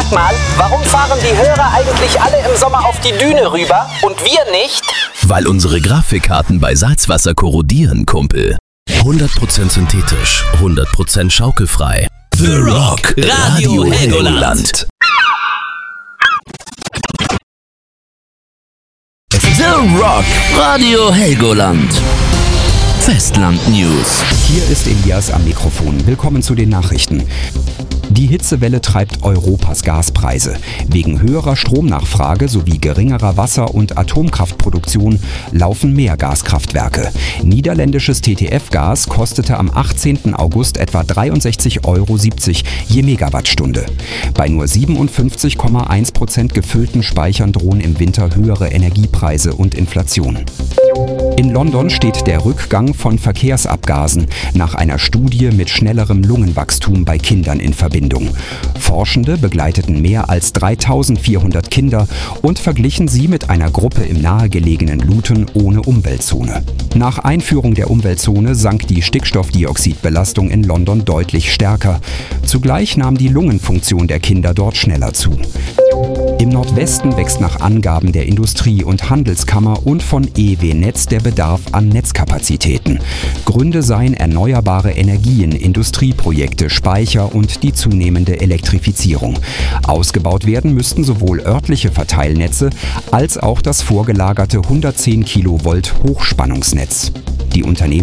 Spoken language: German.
Sag mal, warum fahren die Hörer eigentlich alle im Sommer auf die Düne rüber und wir nicht? Weil unsere Grafikkarten bei Salzwasser korrodieren, Kumpel. 100% synthetisch, 100% schaukelfrei. The Rock Radio Helgoland. The Rock Radio Helgoland. Festland News. Hier ist Elias am Mikrofon. Willkommen zu den Nachrichten. Die Hitzewelle treibt Europas Gaspreise. Wegen höherer Stromnachfrage sowie geringerer Wasser- und Atomkraftproduktion laufen mehr Gaskraftwerke. Niederländisches TTF-Gas kostete am 18. August etwa 63,70 € je Megawattstunde. Bei nur 57,1% gefüllten Speichern drohen im Winter höhere Energiepreise und Inflation. In London steht der Rückgang von Verkehrsabgasen nach einer Studie mit schnellerem Lungenwachstum bei Kindern in Verbindung. Forschende begleiteten mehr als 3.400 Kinder und verglichen sie mit einer Gruppe im nahegelegenen Luton ohne Umweltzone. Nach Einführung der Umweltzone sank die Stickstoffdioxidbelastung in London deutlich stärker. Zugleich nahm die Lungenfunktion der Kinder dort schneller zu. Im Nordwesten wächst nach Angaben der Industrie- und Handelskammer und von EW-Netz der Bedarf an Netzkapazitäten. Gründe seien erneuerbare Energien, Industrieprojekte, Speicher und die zunehmende Elektrifizierung. Ausgebaut werden müssten sowohl örtliche Verteilnetze als auch das vorgelagerte 110 Kilovolt Hochspannungsnetz. Die Unternehmen